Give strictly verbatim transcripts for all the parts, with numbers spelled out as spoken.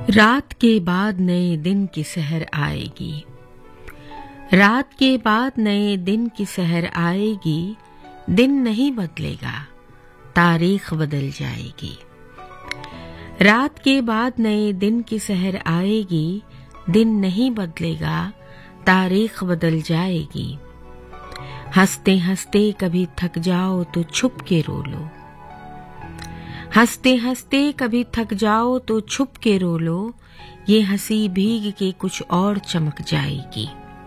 रात के बाद नए दिन की सहर आएगी। रात के बाद नए दिन की सहर आएगी। दिन नहीं बदलेगा, तारीख बदल जाएगी। रात के बाद नए दिन की सहर आएगी। दिन नहीं बदलेगा, तारीख बदल जाएगी। हंसते हंसते कभी थक जाओ तो छुप के रो लो। हंसते हंसते कभी थक जाओ तो छुप के रो लो। ये हंसी भीग के कुछ और चमक जाएगी।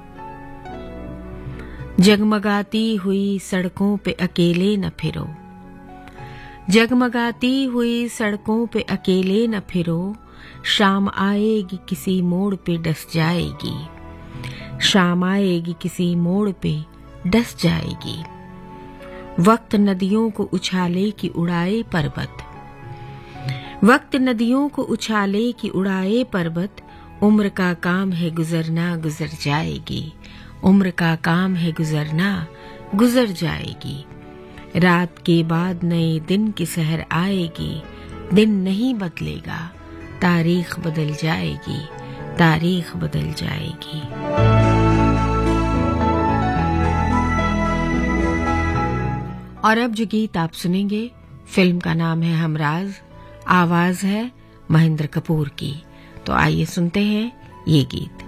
जगमगाती हुई सड़कों पे अकेले न फिरो। जगमगाती हुई सड़कों पे अकेले न फिरो। शाम आएगी किसी मोड़ पे डस जाएगी। शाम आएगी किसी मोड़ पे डस जाएगी। वक्त नदियों को उछाले कि उड़ाए पर्वत। वक्त नदियों को उछाले कि उड़ाए पर्वत। उम्र का काम है गुजरना, गुजर जाएगी। उम्र का काम है गुजरना, गुजर जाएगी। रात के बाद नए दिन की सहर आएगी। दिन नहीं बदलेगा, तारीख बदल जाएगी। तारीख बदल जाएगी। और अब जो गीत आप सुनेंगे, फिल्म का नाम है हमराज, आवाज है महेंद्र कपूर की। तो आइए सुनते हैं ये गीत।